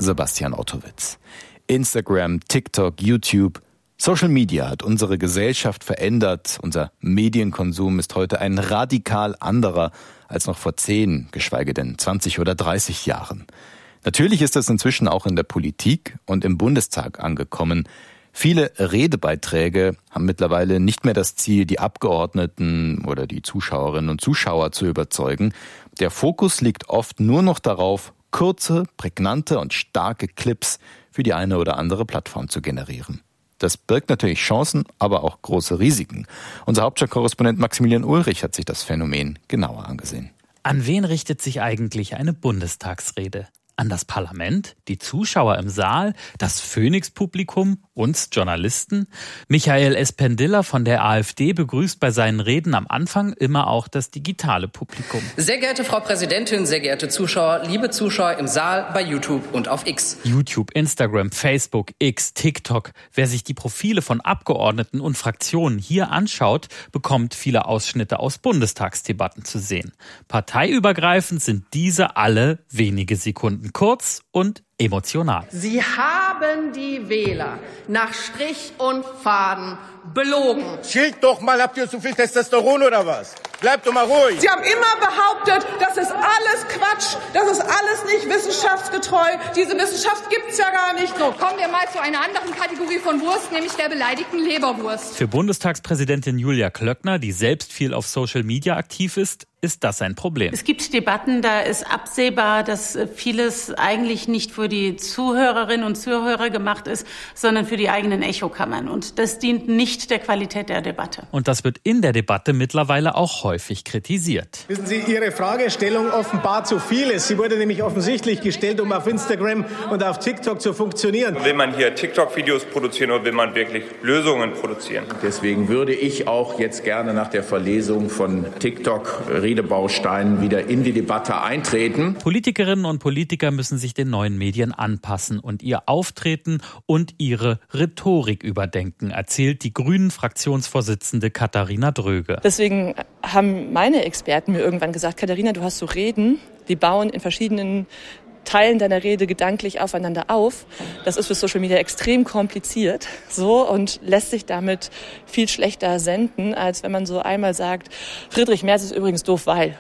Sebastian Ottowitz. Instagram, TikTok, YouTube. Social Media hat unsere Gesellschaft verändert. Unser Medienkonsum ist heute ein radikal anderer als noch vor 10, geschweige denn 20 oder 30 Jahren. Natürlich ist es inzwischen auch in der Politik und im Bundestag angekommen. Viele Redebeiträge haben mittlerweile nicht mehr das Ziel, die Abgeordneten oder die Zuschauerinnen und Zuschauer zu überzeugen. Der Fokus liegt oft nur noch darauf, kurze, prägnante und starke Clips für die eine oder andere Plattform zu generieren. Das birgt natürlich Chancen, aber auch große Risiken. Unser Hauptstadtkorrespondent Maximilian Ulrich hat sich das Phänomen genauer angesehen. An wen richtet sich eigentlich eine Bundestagsrede? An das Parlament, die Zuschauer im Saal, das Phoenix-Publikum, uns Journalisten? Michael Espendiller von der AfD begrüßt bei seinen Reden am Anfang immer auch das digitale Publikum. Sehr geehrte Frau Präsidentin, sehr geehrte Zuschauer, liebe Zuschauer im Saal, bei YouTube und auf X. YouTube, Instagram, Facebook, X, TikTok. Wer sich die Profile von Abgeordneten und Fraktionen hier anschaut, bekommt viele Ausschnitte aus Bundestagsdebatten zu sehen. Parteiübergreifend sind diese alle wenige Sekunden kurz und emotional. Sie haben die Wähler nach Strich und Faden belogen. Schild doch mal, habt ihr so viel Testosteron oder was? Bleibt doch mal ruhig. Sie haben immer behauptet, das ist alles Quatsch, das ist alles nicht wissenschaftsgetreu. Diese Wissenschaft gibt's ja gar nicht. So, kommen wir mal zu einer anderen Kategorie von Wurst, nämlich der beleidigten Leberwurst. Für Bundestagspräsidentin Julia Klöckner, die selbst viel auf Social Media aktiv ist das ein Problem. Es gibt Debatten, da ist absehbar, dass vieles eigentlich nicht für die Zuhörerinnen und Zuhörer gemacht ist, sondern für die eigenen Echokammern. Und das dient nicht der Qualität der Debatte. Und das wird in der Debatte mittlerweile auch häufig kritisiert. Wissen Sie, Ihre Fragestellung offenbart zu vieles. Sie wurde nämlich offensichtlich gestellt, um auf Instagram und auf TikTok zu funktionieren. Will man hier TikTok-Videos produzieren oder will man wirklich Lösungen produzieren? Deswegen würde ich auch jetzt gerne nach der Verlesung von TikTok-Redebausteinen wieder in die Debatte eintreten. Politikerinnen und Politiker müssen sich den neuen Medien anpassen und ihr Auftreten und ihre Rhetorik überdenken, erzählt die Grünen-Fraktionsvorsitzende Katharina Dröge. Deswegen haben meine Experten mir irgendwann gesagt, Katharina, du hast so Reden, die bauen in verschiedenen Teilen deiner Rede gedanklich aufeinander auf. Das ist für Social Media extrem kompliziert und lässt sich damit viel schlechter senden, als wenn man so einmal sagt, Friedrich Merz ist übrigens doof, weil.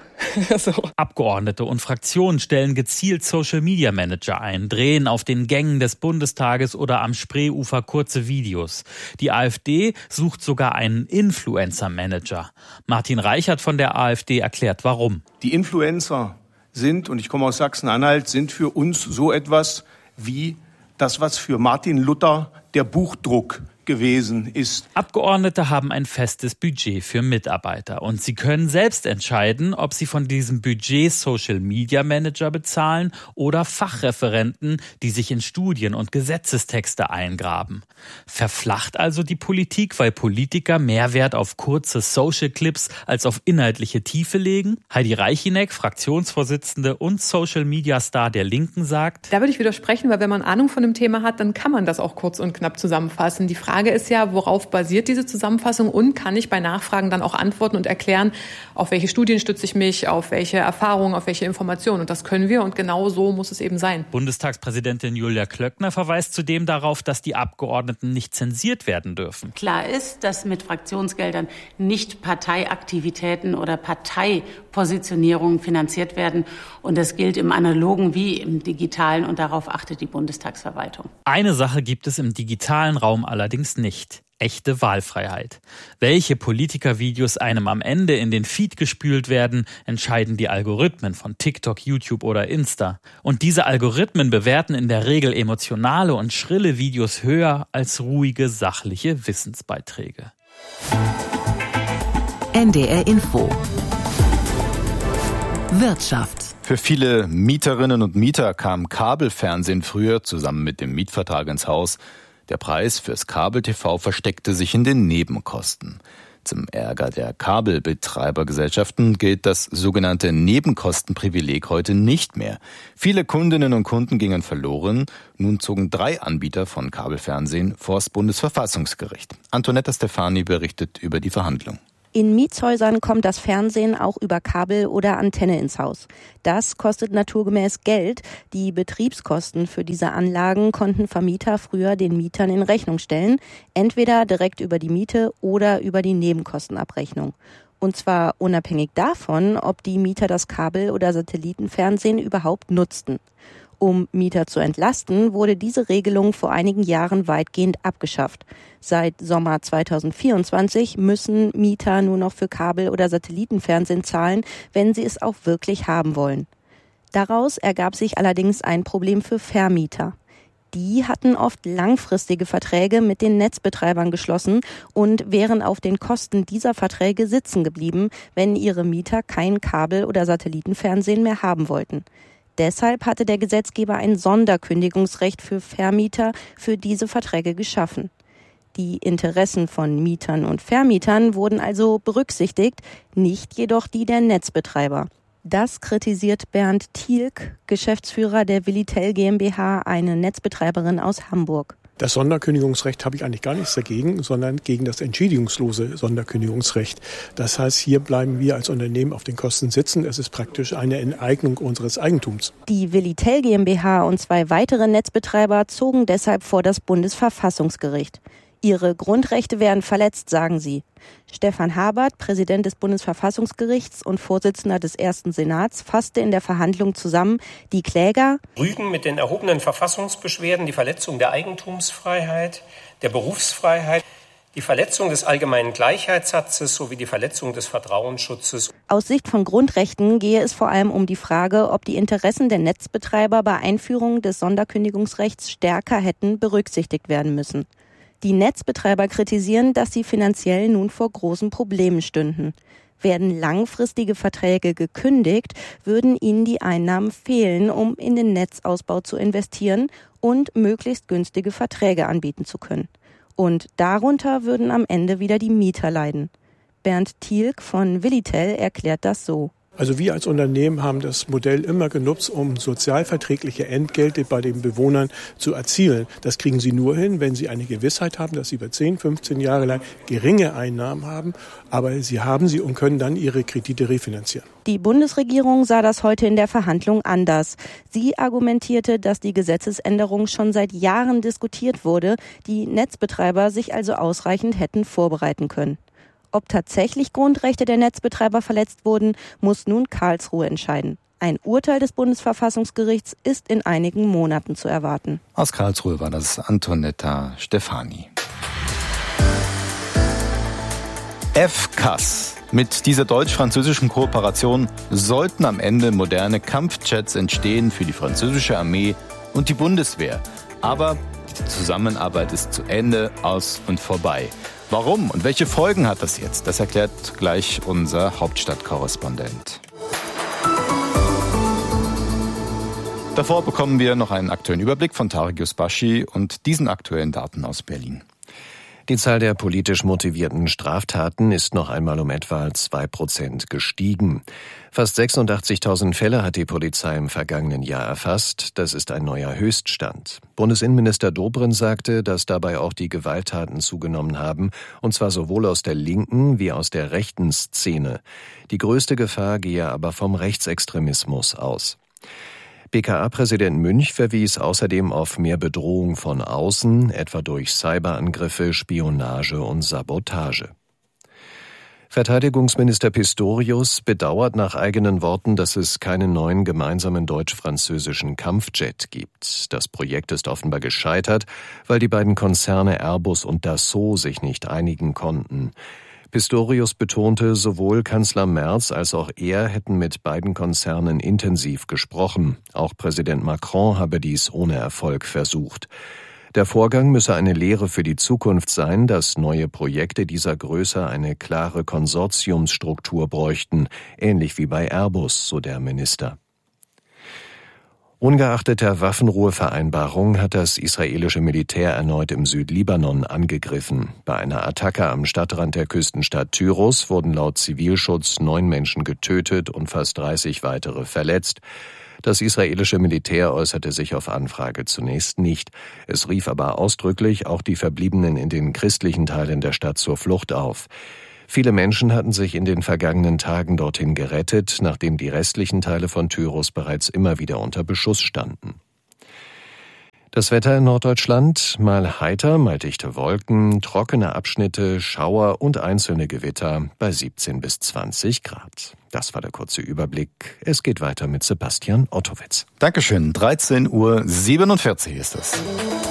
Abgeordnete und Fraktionen stellen gezielt Social-Media-Manager ein, drehen auf den Gängen des Bundestages oder am Spreeufer kurze Videos. Die AfD sucht sogar einen Influencer-Manager. Martin Reichert von der AfD erklärt, warum. Die Influencer sind, und ich komme aus Sachsen-Anhalt, sind für uns so etwas wie das, was für Martin Luther der Buchdruck gewesen ist. Abgeordnete haben ein festes Budget für Mitarbeiter und sie können selbst entscheiden, ob sie von diesem Budget Social Media Manager bezahlen oder Fachreferenten, die sich in Studien und Gesetzestexte eingraben. Verflacht also die Politik, weil Politiker mehr Wert auf kurze Social Clips als auf inhaltliche Tiefe legen? Heidi Reichineck, Fraktionsvorsitzende und Social Media Star der Linken, sagt: Da würde ich widersprechen, weil wenn man Ahnung von dem Thema hat, dann kann man das auch kurz und knapp zusammenfassen. Die Frage ist ja, worauf basiert diese Zusammenfassung und kann ich bei Nachfragen dann auch antworten und erklären, auf welche Studien stütze ich mich, auf welche Erfahrungen, auf welche Informationen. Und das können wir und genau so muss es eben sein. Bundestagspräsidentin Julia Klöckner verweist zudem darauf, dass die Abgeordneten nicht zensiert werden dürfen. Klar ist, dass mit Fraktionsgeldern nicht Parteiaktivitäten oder Parteipositionierungen finanziert werden. Und das gilt im Analogen wie im Digitalen und darauf achtet die Bundestagsverwaltung. Eine Sache gibt es im digitalen Raum allerdings nicht: echte Wahlfreiheit. Welche Politikervideos einem am Ende in den Feed gespült werden, entscheiden die Algorithmen von TikTok, YouTube oder Insta. Und diese Algorithmen bewerten in der Regel emotionale und schrille Videos höher als ruhige, sachliche Wissensbeiträge. NDR Info. Wirtschaft. Für viele Mieterinnen und Mieter kam Kabelfernsehen früher zusammen mit dem Mietvertrag ins Haus. Der Preis fürs Kabel-TV versteckte sich in den Nebenkosten. Zum Ärger der Kabelbetreibergesellschaften gilt das sogenannte Nebenkostenprivileg heute nicht mehr. Viele Kundinnen und Kunden gingen verloren. Nun zogen 3 Anbieter von Kabelfernsehen vors Bundesverfassungsgericht. Antonetta Stefani berichtet über die Verhandlung. In Mietshäusern kommt das Fernsehen auch über Kabel oder Antenne ins Haus. Das kostet naturgemäß Geld. Die Betriebskosten für diese Anlagen konnten Vermieter früher den Mietern in Rechnung stellen, entweder direkt über die Miete oder über die Nebenkostenabrechnung. Und zwar unabhängig davon, ob die Mieter das Kabel- oder Satellitenfernsehen überhaupt nutzten. Um Mieter zu entlasten, wurde diese Regelung vor einigen Jahren weitgehend abgeschafft. Seit Sommer 2024 müssen Mieter nur noch für Kabel- oder Satellitenfernsehen zahlen, wenn sie es auch wirklich haben wollen. Daraus ergab sich allerdings ein Problem für Vermieter. Die hatten oft langfristige Verträge mit den Netzbetreibern geschlossen und wären auf den Kosten dieser Verträge sitzen geblieben, wenn ihre Mieter kein Kabel- oder Satellitenfernsehen mehr haben wollten. Deshalb hatte der Gesetzgeber ein Sonderkündigungsrecht für Vermieter für diese Verträge geschaffen. Die Interessen von Mietern und Vermietern wurden also berücksichtigt, nicht jedoch die der Netzbetreiber. Das kritisiert Bernd Thielk, Geschäftsführer der Willitel GmbH, eine Netzbetreiberin aus Hamburg. Das Sonderkündigungsrecht habe ich eigentlich gar nichts dagegen, sondern gegen das entschädigungslose Sonderkündigungsrecht. Das heißt, hier bleiben wir als Unternehmen auf den Kosten sitzen. Es ist praktisch eine Enteignung unseres Eigentums. Die Willitel GmbH und 2 weitere Netzbetreiber zogen deshalb vor das Bundesverfassungsgericht. Ihre Grundrechte werden verletzt, sagen sie. Stefan Habert, Präsident des Bundesverfassungsgerichts und Vorsitzender des Ersten Senats, fasste in der Verhandlung zusammen, die Kläger rügen mit den erhobenen Verfassungsbeschwerden die Verletzung der Eigentumsfreiheit, der Berufsfreiheit, die Verletzung des allgemeinen Gleichheitssatzes sowie die Verletzung des Vertrauensschutzes. Aus Sicht von Grundrechten gehe es vor allem um die Frage, ob die Interessen der Netzbetreiber bei Einführung des Sonderkündigungsrechts stärker hätten berücksichtigt werden müssen. Die Netzbetreiber kritisieren, dass sie finanziell nun vor großen Problemen stünden. Werden langfristige Verträge gekündigt, würden ihnen die Einnahmen fehlen, um in den Netzausbau zu investieren und möglichst günstige Verträge anbieten zu können. Und darunter würden am Ende wieder die Mieter leiden. Bernd Thielk von Willitel erklärt das so. Also wir als Unternehmen haben das Modell immer genutzt, um sozialverträgliche Entgelte bei den Bewohnern zu erzielen. Das kriegen sie nur hin, wenn sie eine Gewissheit haben, dass sie über 10, 15 Jahre lang geringe Einnahmen haben. Aber sie haben sie und können dann ihre Kredite refinanzieren. Die Bundesregierung sah das heute in der Verhandlung anders. Sie argumentierte, dass die Gesetzesänderung schon seit Jahren diskutiert wurde, die Netzbetreiber sich also ausreichend hätten vorbereiten können. Ob tatsächlich Grundrechte der Netzbetreiber verletzt wurden, muss nun Karlsruhe entscheiden. Ein Urteil des Bundesverfassungsgerichts ist in einigen Monaten zu erwarten. Aus Karlsruhe war das Antonetta Stefani. FCAS. Mit dieser deutsch-französischen Kooperation sollten am Ende moderne Kampfjets entstehen für die französische Armee und die Bundeswehr. Aber die Zusammenarbeit ist zu Ende, aus und vorbei. Warum und welche Folgen hat das jetzt? Das erklärt gleich unser Hauptstadtkorrespondent. Davor bekommen wir noch einen aktuellen Überblick von Tarek Yusbashi und diesen aktuellen Daten aus Berlin. Die Zahl der politisch motivierten Straftaten ist noch einmal um etwa 2% gestiegen. Fast 86.000 Fälle hat die Polizei im vergangenen Jahr erfasst. Das ist ein neuer Höchststand. Bundesinnenminister Dobrindt sagte, dass dabei auch die Gewalttaten zugenommen haben, und zwar sowohl aus der linken wie aus der rechten Szene. Die größte Gefahr gehe aber vom Rechtsextremismus aus. BKA-Präsident Münch verwies außerdem auf mehr Bedrohung von außen, etwa durch Cyberangriffe, Spionage und Sabotage. Verteidigungsminister Pistorius bedauert nach eigenen Worten, dass es keinen neuen gemeinsamen deutsch-französischen Kampfjet gibt. Das Projekt ist offenbar gescheitert, weil die beiden Konzerne Airbus und Dassault sich nicht einigen konnten. Pistorius betonte, sowohl Kanzler Merz als auch er hätten mit beiden Konzernen intensiv gesprochen. Auch Präsident Macron habe dies ohne Erfolg versucht. Der Vorgang müsse eine Lehre für die Zukunft sein, dass neue Projekte dieser Größe eine klare Konsortiumsstruktur bräuchten, ähnlich wie bei Airbus, so der Minister. Ungeachtet der Waffenruhevereinbarung hat das israelische Militär erneut im Südlibanon angegriffen. Bei einer Attacke am Stadtrand der Küstenstadt Tyros wurden laut Zivilschutz 9 Menschen getötet und fast 30 weitere verletzt. Das israelische Militär äußerte sich auf Anfrage zunächst nicht. Es rief aber ausdrücklich auch die Verbliebenen in den christlichen Teilen der Stadt zur Flucht auf. Viele Menschen hatten sich in den vergangenen Tagen dorthin gerettet, nachdem die restlichen Teile von Tyros bereits immer wieder unter Beschuss standen. Das Wetter in Norddeutschland: mal heiter, mal dichte Wolken, trockene Abschnitte, Schauer und einzelne Gewitter bei 17 bis 20 Grad. Das war der kurze Überblick. Es geht weiter mit Sebastian Ottowitz. Dankeschön. 13:47 Uhr ist es.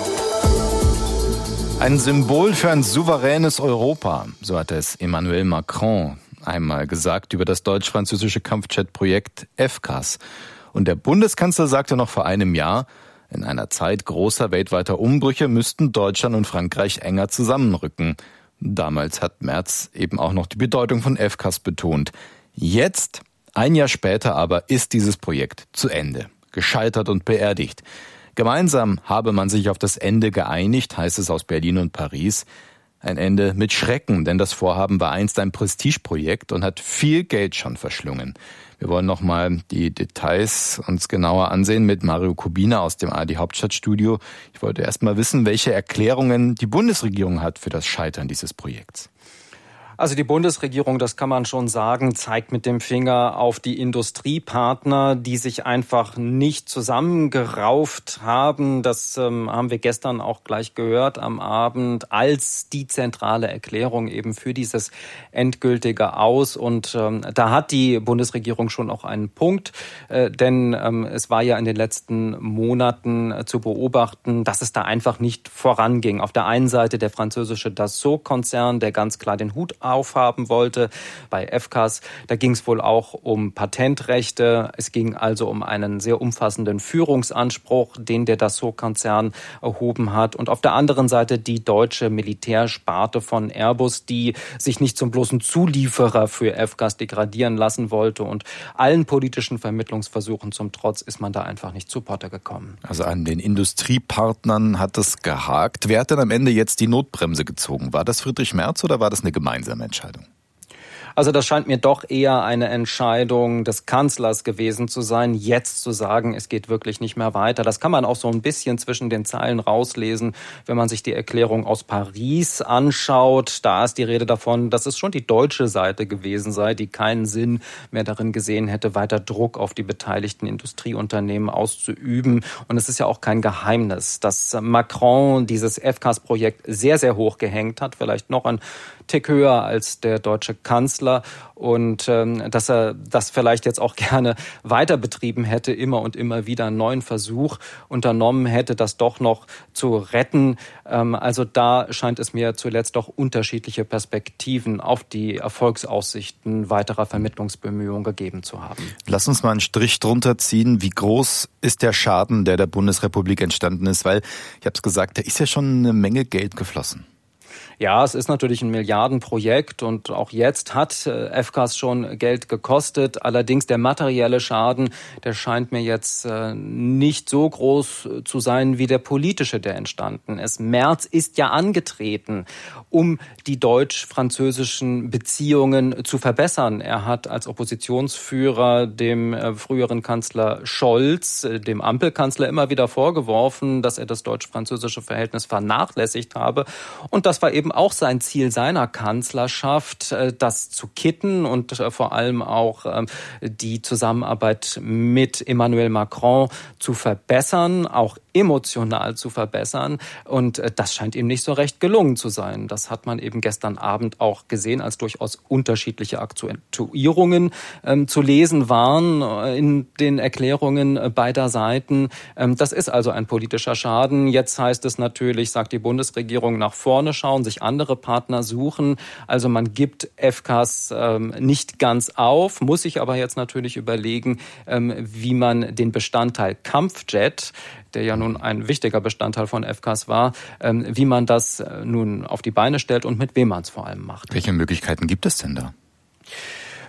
Ein Symbol für ein souveränes Europa, so hat es Emmanuel Macron einmal gesagt über das deutsch-französische Kampfjet-Projekt FCAS. Und der Bundeskanzler sagte noch vor einem Jahr, in einer Zeit großer weltweiter Umbrüche müssten Deutschland und Frankreich enger zusammenrücken. Damals hat Merz eben auch noch die Bedeutung von FCAS betont. Jetzt, ein Jahr später aber, ist dieses Projekt zu Ende, gescheitert und beerdigt. Gemeinsam habe man sich auf das Ende geeinigt, heißt es aus Berlin und Paris. Ein Ende mit Schrecken, denn das Vorhaben war einst ein Prestigeprojekt und hat viel Geld schon verschlungen. Wir wollen nochmal die Details uns genauer ansehen mit Mario Kubina aus dem ARD Hauptstadtstudio. Ich wollte erst mal wissen, welche Erklärungen die Bundesregierung hat für das Scheitern dieses Projekts. Also die Bundesregierung, das kann man schon sagen, zeigt mit dem Finger auf die Industriepartner, die sich einfach nicht zusammengerauft haben. Das haben wir gestern auch gleich gehört am Abend als die zentrale Erklärung eben für dieses endgültige Aus. Und da hat die Bundesregierung schon auch einen Punkt, denn es war ja in den letzten Monaten zu beobachten, dass es da einfach nicht voranging. Auf der einen Seite der französische Dassault-Konzern, der ganz klar den Hut aufhaben wollte. Bei FCAS, da ging es wohl auch um Patentrechte. Es ging also um einen sehr umfassenden Führungsanspruch, den der Dassault-Konzern erhoben hat. Und auf der anderen Seite die deutsche Militärsparte von Airbus, die sich nicht zum bloßen Zulieferer für FCAS degradieren lassen wollte. Und allen politischen Vermittlungsversuchen zum Trotz ist man da einfach nicht zu Potte gekommen. Also an den Industriepartnern hat es gehakt. Wer hat denn am Ende jetzt die Notbremse gezogen? War das Friedrich Merz oder war das eine gemeinsame Entscheidung? Also das scheint mir doch eher eine Entscheidung des Kanzlers gewesen zu sein, jetzt zu sagen, es geht wirklich nicht mehr weiter. Das kann man auch so ein bisschen zwischen den Zeilen rauslesen, wenn man sich die Erklärung aus Paris anschaut. Da ist die Rede davon, dass es schon die deutsche Seite gewesen sei, die keinen Sinn mehr darin gesehen hätte, weiter Druck auf die beteiligten Industrieunternehmen auszuüben. Und es ist ja auch kein Geheimnis, dass Macron dieses FCAS-Projekt sehr, sehr hoch gehängt hat, vielleicht noch ein Tick höher als der deutsche Kanzler und dass er das vielleicht jetzt auch gerne weiter betrieben hätte, immer und immer wieder einen neuen Versuch unternommen hätte, das doch noch zu retten. Also da scheint es mir zuletzt doch unterschiedliche Perspektiven auf die Erfolgsaussichten weiterer Vermittlungsbemühungen gegeben zu haben. Lass uns mal einen Strich drunter ziehen. Wie groß ist der Schaden, der Bundesrepublik entstanden ist? Weil, ich habe es gesagt, da ist ja schon eine Menge Geld geflossen. Ja, es ist natürlich ein Milliardenprojekt und auch jetzt hat FCAS schon Geld gekostet. Allerdings der materielle Schaden, der scheint mir jetzt nicht so groß zu sein wie der politische, der entstanden ist. Merz ist ja angetreten, um die deutsch-französischen Beziehungen zu verbessern. Er hat als Oppositionsführer dem früheren Kanzler Scholz, dem Ampelkanzler, immer wieder vorgeworfen, dass er das deutsch-französische Verhältnis vernachlässigt habe. Und das war eben auch sein Ziel seiner Kanzlerschaft, das zu kitten und vor allem auch die Zusammenarbeit mit Emmanuel Macron zu verbessern, auch emotional zu verbessern. Und das scheint ihm nicht so recht gelungen zu sein. Das hat man eben gestern Abend auch gesehen, als durchaus unterschiedliche Akzentuierungen zu lesen waren in den Erklärungen beider Seiten. Das ist also ein politischer Schaden. Jetzt heißt es natürlich, sagt die Bundesregierung, nach vorne schauen, sich andere Partner suchen. Also man gibt FCAS nicht ganz auf, muss sich aber jetzt natürlich überlegen, wie man den Bestandteil Kampfjet, der ja nun ein wichtiger Bestandteil von FCAS war, wie man das nun auf die Beine stellt und mit wem man es vor allem macht. Welche Möglichkeiten gibt es denn da?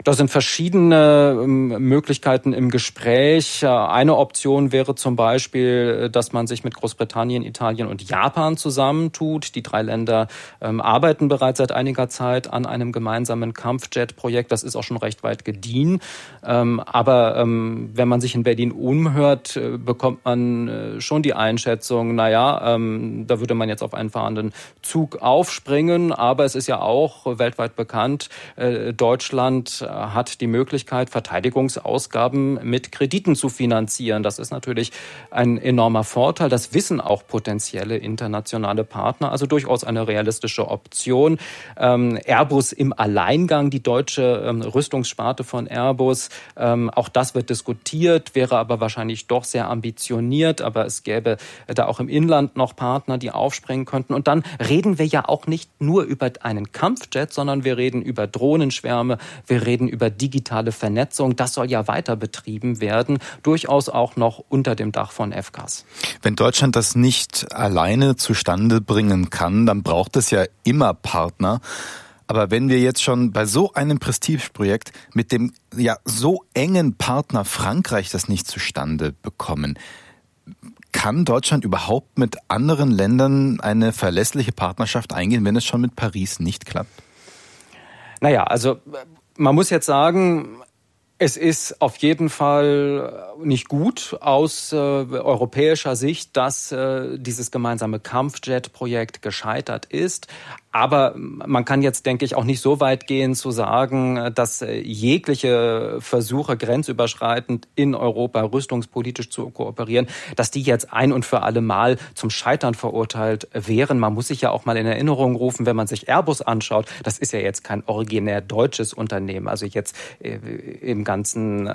Da sind verschiedene Möglichkeiten im Gespräch. Eine Option wäre zum Beispiel, dass man sich mit Großbritannien, Italien und Japan zusammentut. Die 3 Länder arbeiten bereits seit einiger Zeit an einem gemeinsamen Kampfjet-Projekt. Das ist auch schon recht weit gediehen. Aber wenn man sich in Berlin umhört, bekommt man schon die Einschätzung, da würde man jetzt auf einen fahrenden Zug aufspringen. Aber es ist ja auch weltweit bekannt, Deutschland hat die Möglichkeit, Verteidigungsausgaben mit Krediten zu finanzieren. Das ist natürlich ein enormer Vorteil. Das wissen auch potenzielle internationale Partner. Also durchaus eine realistische Option. Airbus im Alleingang, die deutsche Rüstungssparte von Airbus. Auch das wird diskutiert, wäre aber wahrscheinlich doch sehr ambitioniert. Aber es gäbe da auch im Inland noch Partner, die aufspringen könnten. Und dann reden wir ja auch nicht nur über einen Kampfjet, sondern wir reden über Drohnenschwärme, wir reden über digitale Vernetzung. Das soll ja weiter betrieben werden, durchaus auch noch unter dem Dach von FCAS. Wenn Deutschland das nicht alleine zustande bringen kann, dann braucht es ja immer Partner. Aber wenn wir jetzt schon bei so einem Prestigeprojekt mit dem so engen Partner Frankreich das nicht zustande bekommen, kann Deutschland überhaupt mit anderen Ländern eine verlässliche Partnerschaft eingehen, wenn es schon mit Paris nicht klappt? Also man muss jetzt sagen, es ist auf jeden Fall nicht gut aus europäischer Sicht, dass dieses gemeinsame Kampfjet-Projekt gescheitert ist. Aber man kann jetzt, denke ich, auch nicht so weit gehen zu sagen, dass jegliche Versuche, grenzüberschreitend in Europa rüstungspolitisch zu kooperieren, dass die jetzt ein und für alle Mal zum Scheitern verurteilt wären. Man muss sich ja auch mal in Erinnerung rufen, wenn man sich Airbus anschaut, das ist ja jetzt kein originär deutsches Unternehmen. Also jetzt im ganzen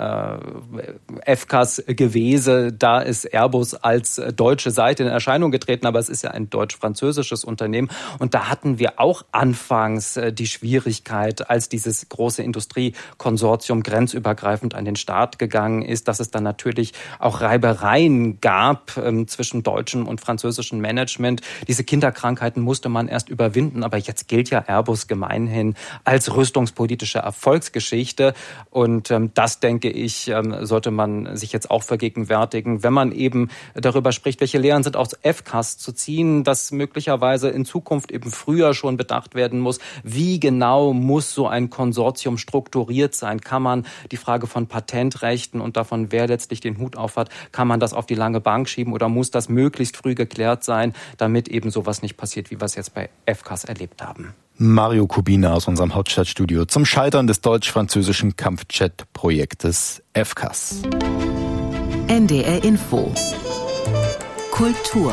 FCAS-Gewese, da ist Airbus als deutsche Seite in Erscheinung getreten, aber es ist ja ein deutsch-französisches Unternehmen. Und da hatten wir auch anfangs die Schwierigkeit, als dieses große Industriekonsortium grenzübergreifend an den Start gegangen ist, dass es dann natürlich auch Reibereien gab zwischen deutschem und französischem Management. Diese Kinderkrankheiten musste man erst überwinden, aber jetzt gilt ja Airbus gemeinhin als rüstungspolitische Erfolgsgeschichte. Und das, denke ich, sollte man sich jetzt auch vergegenwärtigen, wenn man eben darüber spricht, welche Lehren sind aus FCAS zu ziehen, dass möglicherweise in Zukunft eben früher schon bedacht werden muss, wie genau muss so ein Konsortium strukturiert sein? Kann man die Frage von Patentrechten und davon, wer letztlich den Hut auf hat, kann man das auf die lange Bank schieben oder muss das möglichst früh geklärt sein, damit eben sowas nicht passiert, wie wir es jetzt bei FCAS erlebt haben? Mario Kubina aus unserem Hauptstadtstudio zum Scheitern des deutsch-französischen Kampfjet-Projektes FCAS. NDR Info. Kultur.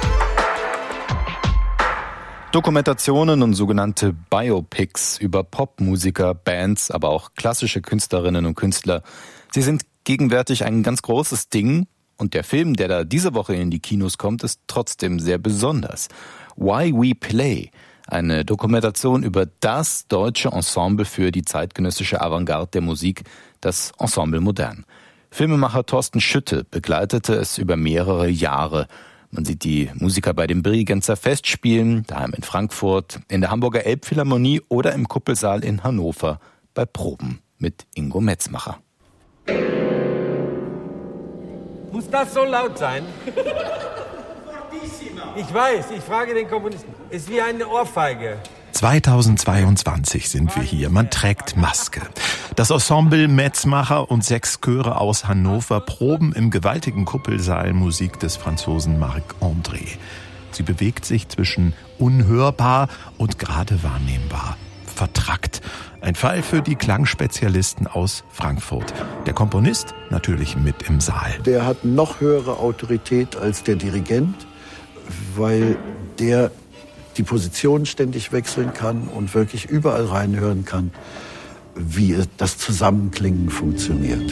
Dokumentationen und sogenannte Biopics über Popmusiker, Bands, aber auch klassische Künstlerinnen und Künstler. Sie sind gegenwärtig ein ganz großes Ding und der Film, der da diese Woche in die Kinos kommt, ist trotzdem sehr besonders. Why We Play, eine Dokumentation über das deutsche Ensemble für die zeitgenössische Avantgarde der Musik, das Ensemble Modern. Filmemacher Thorsten Schütte begleitete es über mehrere Jahre. Man sieht die Musiker bei den Bregenzer Festspielen, daheim in Frankfurt, in der Hamburger Elbphilharmonie oder im Kuppelsaal in Hannover bei Proben mit Ingo Metzmacher. Muss das so laut sein? Ich weiß, ich frage den Komponisten. Ist wie eine Ohrfeige. 2022 sind wir hier. Man trägt Maske. Das Ensemble Metzmacher und 6 Chöre aus Hannover proben im gewaltigen Kuppelsaal Musik des Franzosen Marc-André. Sie bewegt sich zwischen unhörbar und gerade wahrnehmbar. Vertrackt. Ein Fall für die Klangspezialisten aus Frankfurt. Der Komponist natürlich mit im Saal. Der hat noch höhere Autorität als der Dirigent, weil der die Position ständig wechseln kann und wirklich überall reinhören kann, wie das Zusammenklingen funktioniert.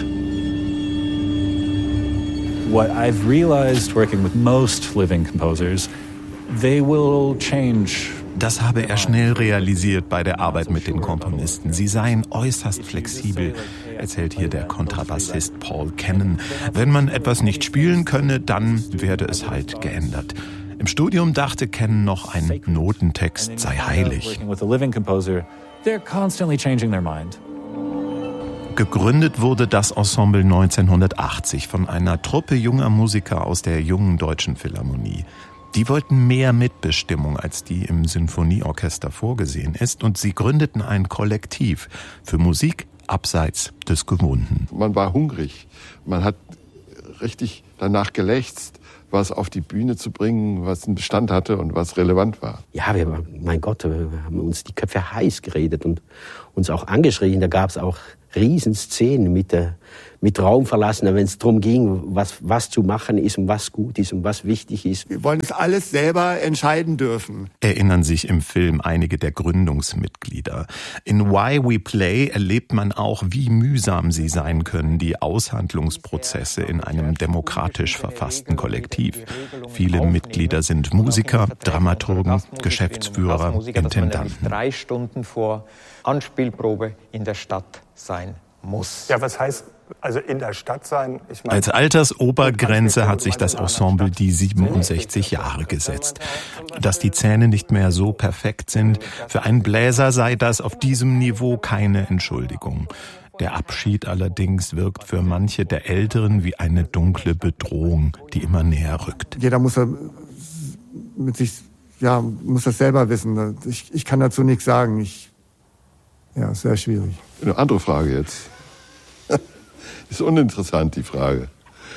What I've realized working with most living composers, they will change. Das habe er schnell realisiert bei der Arbeit mit den Komponisten. Sie seien äußerst flexibel, erzählt hier der Kontrabassist Paul Cannon. Wenn man etwas nicht spielen könne, dann werde es halt geändert. Im Studium dachte Cannon noch, ein Notentext sei heilig. Gegründet wurde das Ensemble 1980 von einer Truppe junger Musiker aus der Jungen Deutschen Philharmonie. Die wollten mehr Mitbestimmung, als die im Sinfonieorchester vorgesehen ist, und sie gründeten ein Kollektiv für Musik abseits des Gewohnten. Man war hungrig, man hat richtig danach gelächzt, was auf die Bühne zu bringen, was einen Bestand hatte und was relevant war. Ja, mein Gott, wir haben uns die Köpfe heiß geredet und uns auch angeschrien. Da gab es auch Riesenszenen mit Raum verlassen, wenn es darum ging, was zu machen ist und was gut ist und was wichtig ist. Wir wollen es alles selber entscheiden dürfen. Erinnern sich im Film einige der Gründungsmitglieder. In Why We Play erlebt man auch, wie mühsam sie sein können, die Aushandlungsprozesse in einem demokratisch verfassten Kollektiv. Viele Mitglieder sind Musiker, Dramaturgen, Geschäftsführer, Intendanten. 3 Stunden vor Anspielprobe in der Stadt sein muss. Ja, was heißt also in der Stadt sein? Ich meine, als Altersobergrenze hat sich das Ensemble die 67 Jahre gesetzt. Dass die Zähne nicht mehr so perfekt sind, für einen Bläser sei das auf diesem Niveau keine Entschuldigung. Der Abschied allerdings wirkt für manche der Älteren wie eine dunkle Bedrohung, die immer näher rückt. Jeder muss muss das selber wissen. Ich kann dazu nichts sagen. Ja, sehr schwierig. Eine andere Frage jetzt. Ist uninteressant, die Frage.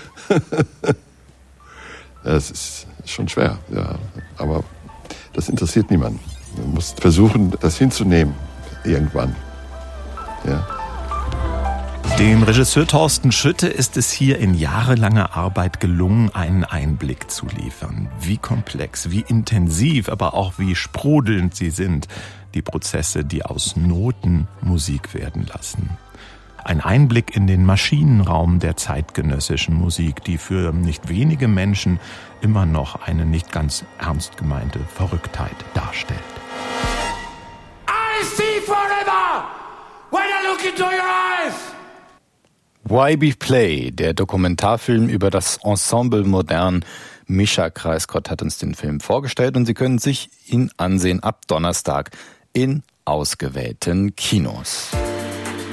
Es ist schon schwer, ja. Aber das interessiert niemanden. Man muss versuchen, das hinzunehmen. Irgendwann. Ja. Dem Regisseur Thorsten Schütte ist es hier in jahrelanger Arbeit gelungen, einen Einblick zu liefern. Wie komplex, wie intensiv, aber auch wie sprudelnd sie sind. Die Prozesse, die aus Noten Musik werden lassen. Ein Einblick in den Maschinenraum der zeitgenössischen Musik, die für nicht wenige Menschen immer noch eine nicht ganz ernst gemeinte Verrücktheit darstellt. I see forever when I look into your eyes. Why We Play, der Dokumentarfilm über das Ensemble Modern. Mischa Kreisgott hat uns den Film vorgestellt und Sie können sich ihn ansehen ab Donnerstag in ausgewählten Kinos.